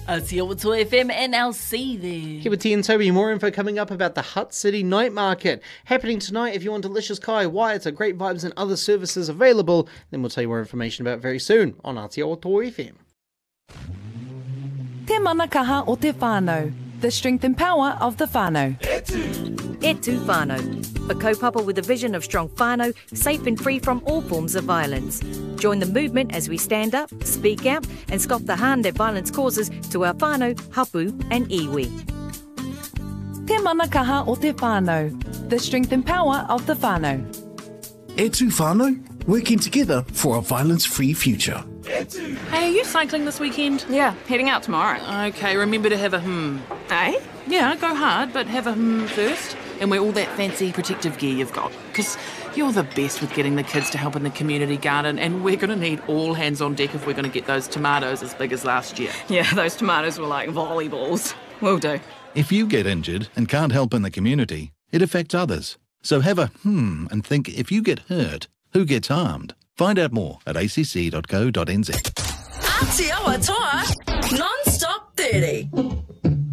Aotearoa Toa FM and LC there. Here with T and Toby, more info coming up about the Hutt City Night Market. Happening tonight if you want delicious kai, waiata, great vibes and other services available. Then we'll tell you more information about it very soon on Aotearoa Toa FM. Te mana kaha o te whānau. The strength and power of the whānau. Etu whānau. A kaupapa with a vision of strong whānau, safe and free from all forms of violence. Join the movement as we stand up, speak out and stop the harm that violence causes to our whānau, hapu and iwi. Te mana kaha o te whānau. The strength and power of the whānau. Etu whānau, working together for a violence-free future. Hey, are you cycling this weekend? Yeah, heading out tomorrow. Okay, remember to have a Eh? Yeah, go hard, but have a first. And wear all that fancy protective gear you've got. Because you're the best with getting the kids to help in the community garden, and we're going to need all hands on deck if we're going to get those tomatoes as big as last year. Yeah, those tomatoes were like volleyballs. Will do. If you get injured and can't help in the community, it affects others. So have a and think, if you get hurt, who gets harmed? Find out more at acc.co.nz. Aotearoa Toa, non-stop 30.